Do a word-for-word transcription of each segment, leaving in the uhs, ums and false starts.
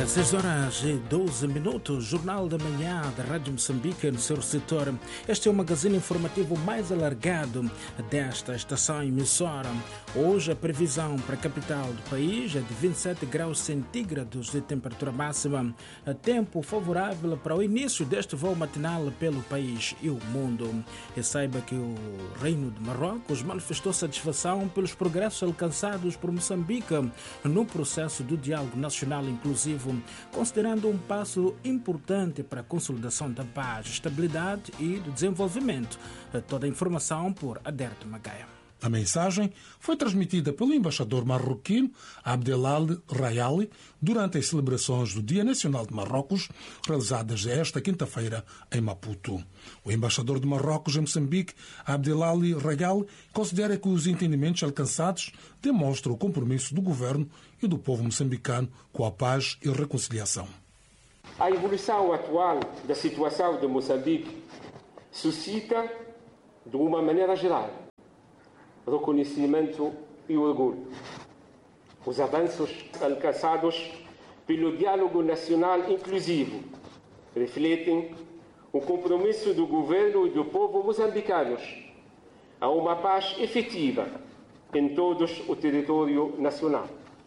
seis horas e doze minutos, Jornal da Manhã da Rádio Moçambique no seu setor. Este é o magazine informativo mais alargado desta estação emissora. Hoje a previsão para a capital do país é de vinte e sete graus centígrados de temperatura máxima. Tempo favorável para o início deste voo matinal pelo país e o mundo. E saiba que o Reino de Marrocos manifestou satisfação pelos progressos alcançados por Moçambique no processo do diálogo nacional inclusivo, considerando um passo importante para a consolidação da paz, estabilidade e do desenvolvimento. Toda a informação por Aderto Magaia. A mensagem foi transmitida pelo embaixador marroquino Abdelali Rayali durante as celebrações do Dia Nacional de Marrocos, realizadas esta quinta-feira em Maputo. O embaixador de Marrocos em Moçambique, Abdelali Rayali, considera que os entendimentos alcançados demonstram o compromisso do governo e do povo moçambicano com a paz e a reconciliação. A evolução atual da situação de Moçambique suscita, de uma maneira geral, reconhecimento e orgulho. Os avanços alcançados pelo diálogo nacional inclusivo refletem o compromisso do governo e do povo moçambicanos a uma paz efetiva em todo o território nacional.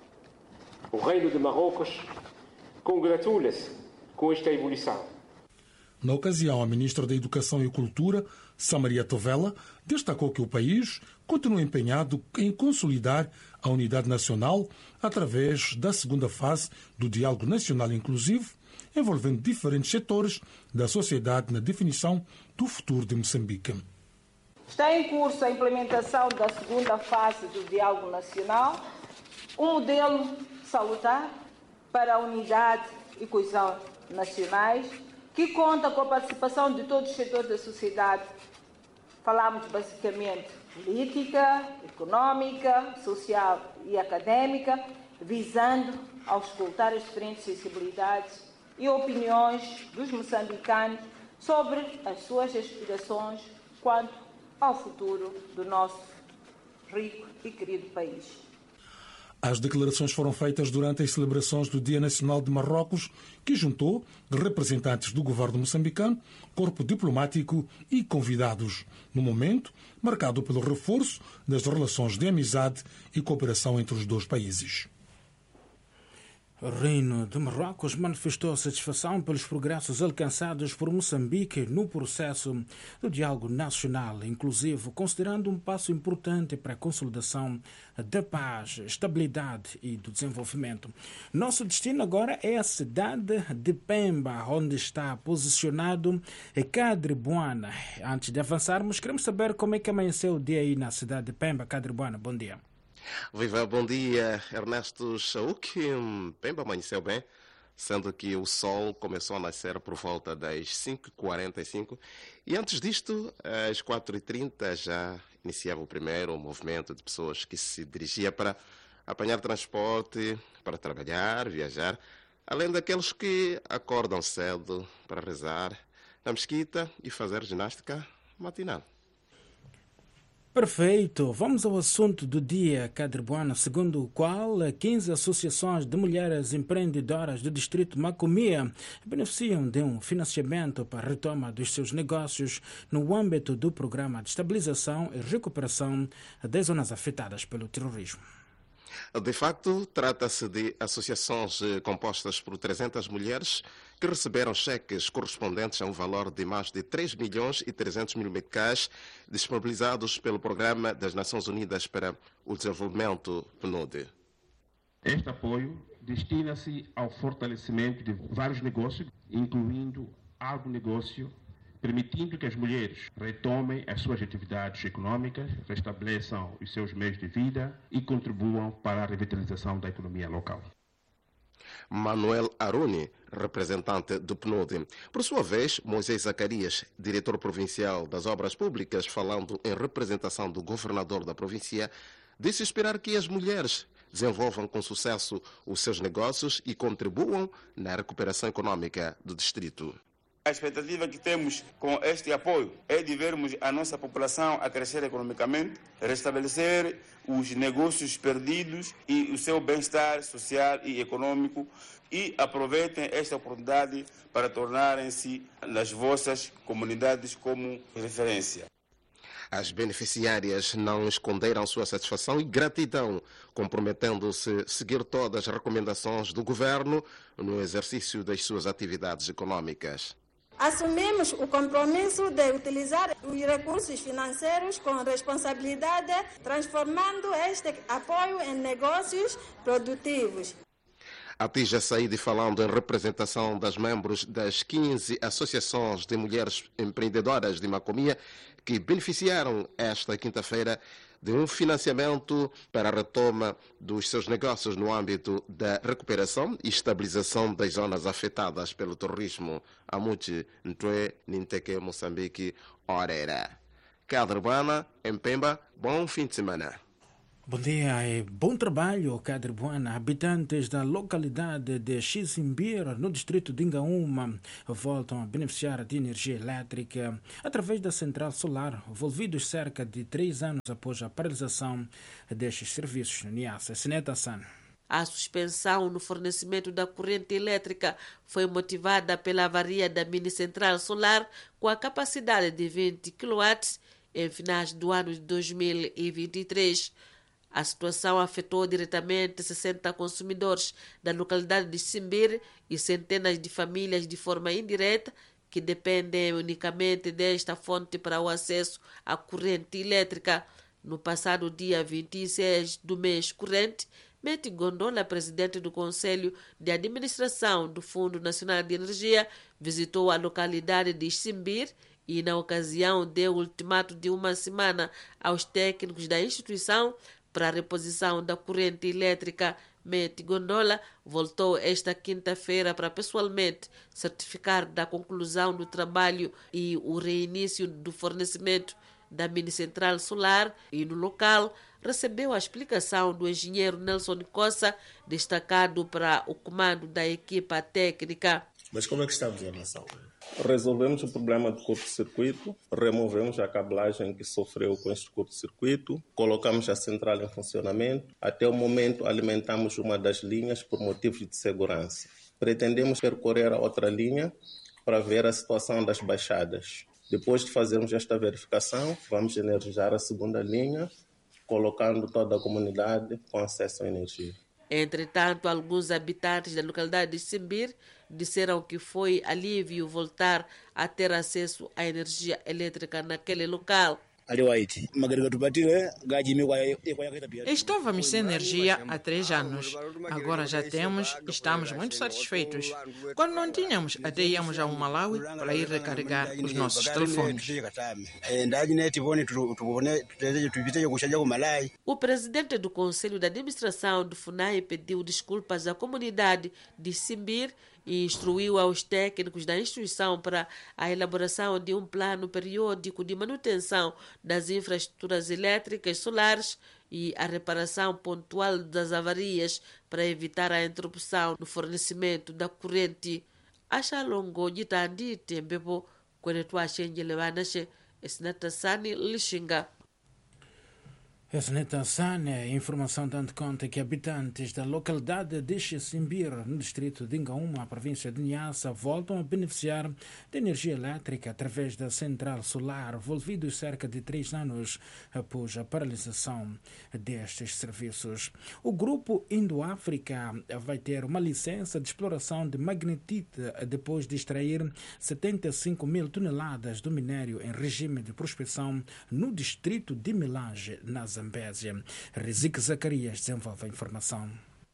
O Reino de Marrocos congratula-se com esta evolução. Na ocasião, a ministra da Educação e Cultura, Samaria Tovela, destacou que o país continua empenhado em consolidar a unidade nacional através da segunda fase do Diálogo Nacional Inclusivo, envolvendo diferentes setores da sociedade na definição do futuro de Moçambique. Está em curso a implementação da segunda fase do Diálogo Nacional, um modelo salutar para a unidade e coesão nacionais, que conta com a participação de todos os setores da sociedade. Falamos basicamente política, económica, social e académica, visando auscultar as diferentes sensibilidades e opiniões dos moçambicanos sobre as suas aspirações quanto ao futuro do nosso rico e querido país. As declarações foram feitas durante as celebrações do Dia Nacional de Marrocos, que juntou representantes do governo moçambicano, corpo diplomático e convidados, no momento marcado pelo reforço das relações de amizade e cooperação entre os dois países. O Reino de Marrocos manifestou satisfação pelos progressos alcançados por Moçambique no processo do diálogo nacional inclusivo, considerando um passo importante para a consolidação da paz, estabilidade e do desenvolvimento. Nosso destino agora é a cidade de Pemba, onde está posicionado Kadri Bwana. Antes de avançarmos, queremos saber como é que amanheceu o dia aí na cidade de Pemba. Kadri Bwana, bom dia. Viva, bom dia, Ernesto Chauk. Pemba amanheceu bem, sendo que o sol começou a nascer por volta das cinco e quarenta e cinco e antes disto, às quatro e trinta, já iniciava o primeiro movimento de pessoas que se dirigia para apanhar transporte, para trabalhar, viajar, além daqueles que acordam cedo para rezar na mesquita e fazer ginástica matinal. Perfeito. Vamos ao assunto do dia, Kadri Bwana, segundo o qual quinze associações de mulheres empreendedoras do distrito Macomia beneficiam de um financiamento para a retoma dos seus negócios no âmbito do programa de estabilização e recuperação das zonas afetadas pelo terrorismo. De facto, trata-se de associações compostas por trezentas mulheres que receberam cheques correspondentes a um valor de mais de três milhões e trezentos mil meticais disponibilizados pelo Programa das Nações Unidas para o Desenvolvimento, P N U D. Este apoio destina-se ao fortalecimento de vários negócios, incluindo agronegócio, permitindo que as mulheres retomem as suas atividades econômicas, restabeleçam os seus meios de vida e contribuam para a revitalização da economia local. Manuel Aruni, representante do P N U D. Por sua vez, Moisés Zacarias, diretor provincial das Obras Públicas, falando em representação do governador da província, disse esperar que as mulheres desenvolvam com sucesso os seus negócios e contribuam na recuperação econômica do distrito. A expectativa que temos com este apoio é de vermos a nossa população a crescer economicamente, restabelecer os negócios perdidos e o seu bem-estar social e econômico, e aproveitem esta oportunidade para tornarem-se nas vossas comunidades como referência. As beneficiárias não esconderam sua satisfação e gratidão, comprometendo-se a seguir todas as recomendações do governo no exercício das suas atividades econômicas. Assumimos o compromisso de utilizar os recursos financeiros com responsabilidade, transformando este apoio em negócios produtivos. Atija Saíde, falando em representação das membros das quinze associações de mulheres empreendedoras de Macomia, que beneficiaram esta quinta-feira de um financiamento para a retoma dos seus negócios no âmbito da recuperação e estabilização das zonas afetadas pelo terrorismo. Amuti, Ntwe, Ninteke, Moçambique, Orera. Cadrebana, em Pemba, bom fim de semana. Bom dia e bom trabalho, Cadre Buana. Habitantes da localidade de Xizimbira, no distrito de Ingaúma, voltam a beneficiar de energia elétrica através da central solar, envolvidos cerca de três anos após a paralisação destes serviços no Niassa. Sineta San. A suspensão no fornecimento da corrente elétrica foi motivada pela avaria da mini central solar com a capacidade de vinte quilowatts em finais do ano de dois mil e vinte e três. A situação afetou diretamente sessenta consumidores da localidade de Xizimbira e centenas de famílias de forma indireta que dependem unicamente desta fonte para o acesso à corrente elétrica. No passado dia vinte e seis do mês corrente, Meti Gondola, presidente do Conselho de Administração do Fundo Nacional de Energia, visitou a localidade de Xizimbira e, na ocasião, deu ultimato de uma semana aos técnicos da instituição para a reposição da corrente elétrica. Meti Gondola voltou esta quinta-feira para pessoalmente certificar da conclusão do trabalho e o reinício do fornecimento da mini central solar, e no local recebeu a explicação do engenheiro Nelson Cossa, destacado para o comando da equipa técnica. Mas como é que estamos em relação? Resolvemos o problema do curto-circuito, removemos a cabelagem que sofreu com este curto-circuito, colocamos a central em funcionamento. Até o momento alimentamos uma das linhas por motivos de segurança. Pretendemos percorrer a outra linha para ver a situação das baixadas. Depois de fazermos esta verificação, vamos energizar a segunda linha, colocando toda a comunidade com acesso à energia. Entretanto, alguns habitantes da localidade de Xizimbira disseram que foi alívio voltar a ter acesso à energia elétrica naquele local. Estávamos sem energia há três anos. Agora já temos e estamos muito satisfeitos. Quando não tínhamos, até íamos ao Malawi para ir recarregar os nossos telefones. O presidente do Conselho de Administração do FUNAI pediu desculpas à comunidade de Xizimbira e instruiu aos técnicos da instituição para a elaboração de um plano periódico de manutenção das infraestruturas elétricas solares e a reparação pontual das avarias para evitar a interrupção no fornecimento da corrente. Acha longo de tandi tempo quando tu achenge levanashe esnatasani lishinga. Essa Sane, informação dando conta que habitantes da localidade de Xizimbira, no distrito de Ingaúma, província de Niassa, voltam a beneficiar de energia elétrica através da central solar, envolvidos cerca de três anos após a paralisação destes serviços. O grupo Indo-África vai ter uma licença de exploração de magnetite depois de extrair setenta e cinco mil toneladas do minério em regime de prospecção no distrito de Milage, na Zambésia. Rizik Zacarias desenvolve a informação.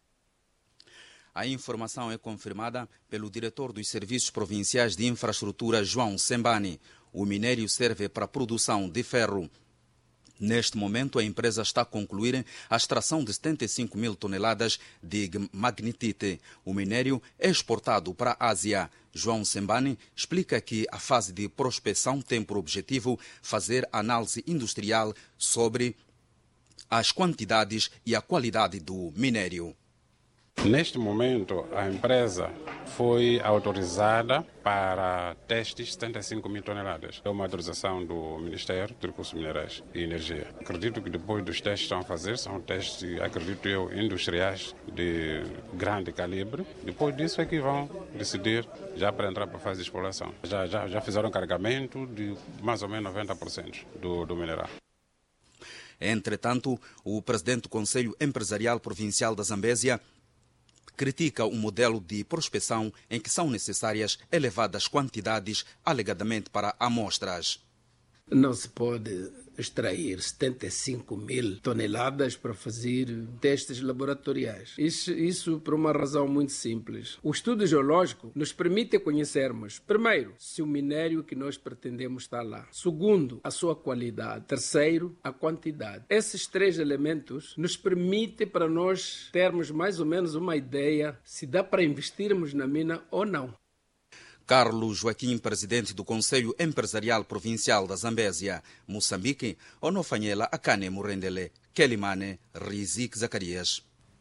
A informação é confirmada pelo diretor dos Serviços Provinciais de Infraestrutura, João Sembani. O minério serve para a produção de ferro. Neste momento, a empresa está a concluir a extração de setenta e cinco mil toneladas de magnetite. O minério é exportado para a Ásia. João Sembani explica que a fase de prospecção tem por objetivo fazer análise industrial sobre as quantidades e a qualidade do minério. Neste momento, a empresa foi autorizada para testes setenta e cinco mil toneladas. É uma autorização do Ministério dos Recursos Minerais e Energia. Acredito que depois dos testes que estão a fazer, são testes, acredito eu, industriais de grande calibre. Depois disso é que vão decidir já para entrar para a fase de exploração. Já, já, já fizeram carregamento de mais ou menos noventa por cento do, do mineral. Entretanto, o presidente do Conselho Empresarial Provincial da Zambésia critica o modelo de prospecção em que são necessárias elevadas quantidades, alegadamente para amostras. Não se pode extrair setenta e cinco mil toneladas para fazer testes laboratoriais. Isso, isso por uma razão muito simples. O estudo geológico nos permite conhecermos, primeiro, se o minério que nós pretendemos está lá. Segundo, a sua qualidade. Terceiro, a quantidade. Esses três elementos nos permitem para nós termos mais ou menos uma ideia se dá para investirmos na mina ou não. Carlos Joaquim, presidente do Conselho Empresarial Provincial da Zambésia, Moçambique, Onofanhela Akane Murendele, Kelimane, Rizik Zacarias.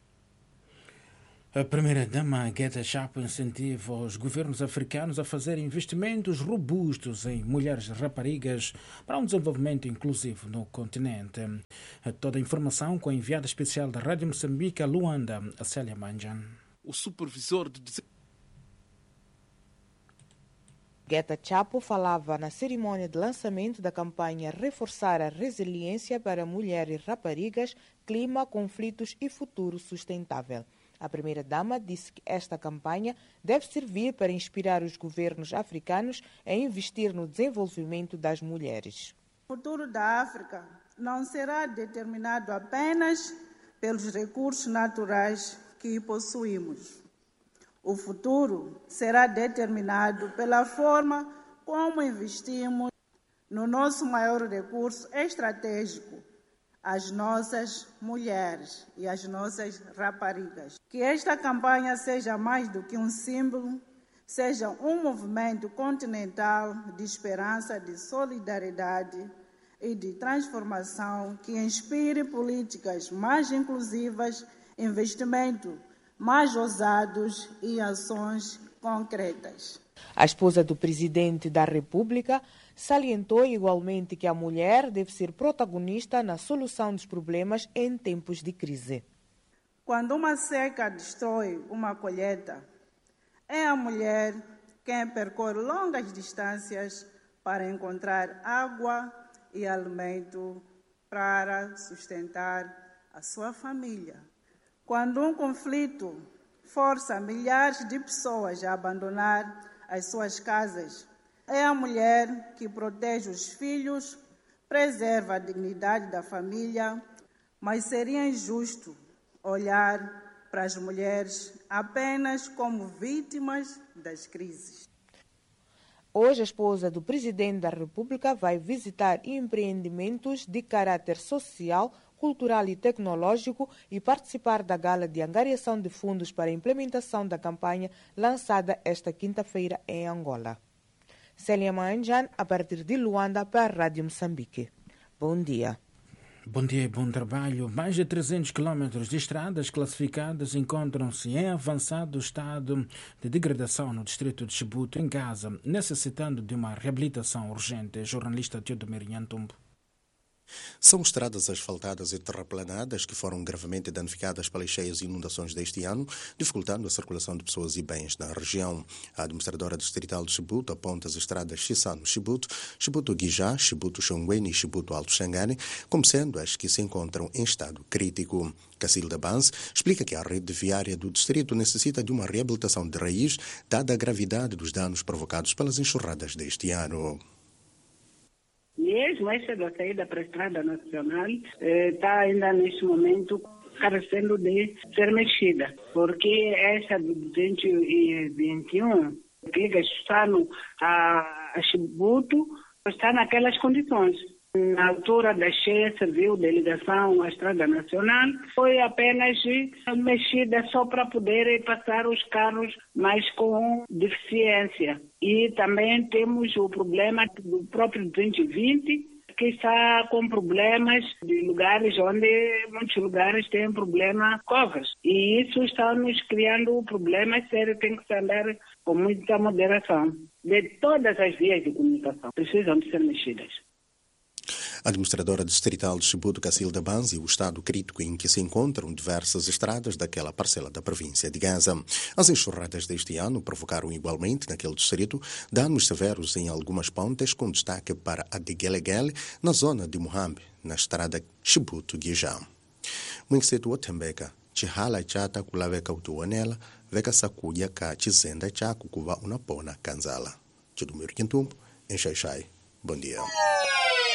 A primeira-dama Geta Chapo incentiva os governos africanos a fazer investimentos robustos em mulheres raparigas para um desenvolvimento inclusivo no continente. Toda a informação com a enviada especial da Rádio Moçambique, a Luanda, a Célia Manjan. O supervisor de Geta Chapo falava na cerimônia de lançamento da campanha Reforçar a Resiliência para Mulheres e Raparigas, Clima, Conflitos e Futuro Sustentável. A primeira-dama disse que esta campanha deve servir para inspirar os governos africanos a investir no desenvolvimento das mulheres. O futuro da África não será determinado apenas pelos recursos naturais que possuímos. O futuro será determinado pela forma como investimos no nosso maior recurso estratégico, as nossas mulheres e as nossas raparigas. Que esta campanha seja mais do que um símbolo, seja um movimento continental de esperança, de solidariedade e de transformação que inspire políticas mais inclusivas, investimento mais ousados e ações concretas. A esposa do presidente da República salientou igualmente que a mulher deve ser protagonista na solução dos problemas em tempos de crise. Quando uma seca destrói uma colheita, é a mulher quem percorre longas distâncias para encontrar água e alimento para sustentar a sua família. Quando um conflito força milhares de pessoas a abandonar as suas casas, é a mulher que protege os filhos, preserva a dignidade da família, mas seria injusto olhar para as mulheres apenas como vítimas das crises. Hoje, a esposa do presidente da República vai visitar empreendimentos de caráter social, cultural e tecnológico e participar da gala de angariação de fundos para a implementação da campanha lançada esta quinta-feira em Angola. Célia Manjan, a partir de Luanda, para a Rádio Moçambique. Bom dia. Bom dia e bom trabalho. Mais de trezentos quilômetros de estradas classificadas encontram-se em avançado estado de degradação no distrito de Chibuto, em Gaza, necessitando de uma reabilitação urgente. Jornalista Teodomir Nhantumbo. São estradas asfaltadas e terraplanadas que foram gravemente danificadas pelas cheias e inundações deste ano, dificultando a circulação de pessoas e bens na região. A administradora distrital de Chibuto aponta as estradas Chissano-Chibuto, Chibuto-Guijá, Chibuto-Xongweni e Chibuto-Alto Xangane como sendo as que se encontram em estado crítico. Cacilda Banz explica que a rede viária do distrito necessita de uma reabilitação de raiz, dada a gravidade dos danos provocados pelas enxurradas deste ano. Mesmo esta da saída para a Estrada Nacional está eh, ainda neste momento carecendo de ser mexida, porque esta de duzentos e vinte e um, que liga Chissano a, a Chibuto, está naquelas condições. Na altura da cheia serviu de ligação à Estrada Nacional, foi apenas mexida só para poder passar os carros, mas com deficiência. E também temos o problema do próprio duzentos e vinte, que está com problemas de lugares onde muitos lugares têm problema covas. E isso está nos criando problemas sérios, tem que se andar com muita moderação. De todas as vias de comunicação precisam de ser mexidas. A administradora distrital de Chibuto, Cacilda Banzi, o estado crítico em que se encontram diversas estradas daquela parcela da província de Gaza. As enxurradas deste ano provocaram igualmente naquele distrito danos severos em algumas pontes, com destaque para a de Gelegele, na zona de Muhambe, na estrada Chibuto-Guijá. Muito cedo, Otembeka, Chihala Chata Kulaveka Utuanela, Veka Sakuya Ka Chizenda Chaku Kuva Unapona Kanzala. Chidumir Quintumbo, em Xaixai. Bom dia.